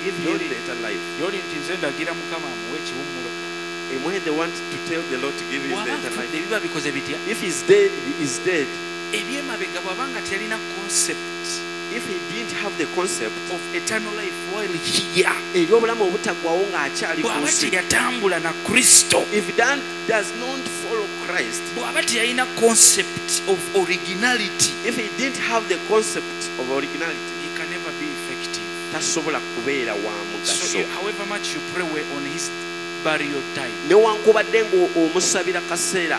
give him the eternal life. Yoli nti nze ndagira Mukama amuwe ekiwummulo. And when they want to tell the Lord to give him the eternal life, Biba bikoze bitya? if he's dead, he is dead. Ebyemabega bw'abanga teyalina concept If he didn't have the concept of eternal life while here, eby'obulamu obutaggwawo ng'akyali ku bw'aba nsi, teyatambula na Kristo, if that does not follow Christ, bw'aba teyalina concept of originality, if he didn't have the concept of originality, he can never be effective. tasobola kubeera wa So mugaso. however much you pray on his burial time, Newankubadde ng'omusabira kaseera